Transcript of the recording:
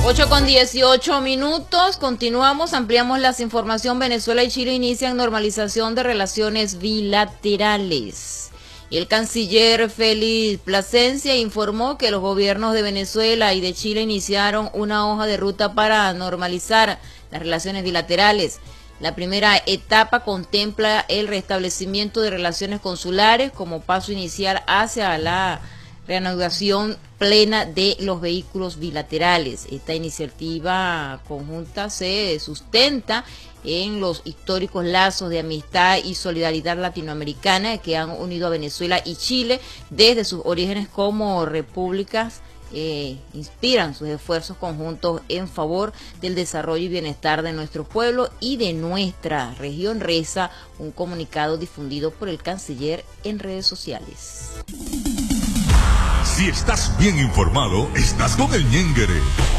8:18. Continuamos, ampliamos las informaciones. Venezuela y Chile inician normalización de relaciones bilaterales. Y el canciller Félix Plasencia informó que los gobiernos de Venezuela y de Chile iniciaron una hoja de ruta para normalizar las relaciones bilaterales. La primera etapa contempla el restablecimiento de relaciones consulares como paso inicial hacia la reanudación plena de los vehículos bilaterales. Esta iniciativa conjunta se sustenta en los históricos lazos de amistad y solidaridad latinoamericana que han unido a Venezuela y Chile desde sus orígenes como repúblicas. Inspiran sus esfuerzos conjuntos en favor del desarrollo y bienestar de nuestro pueblo y de nuestra región, reza un comunicado difundido por el canciller en redes sociales. Si estás bien informado, estás con el Ñenguere.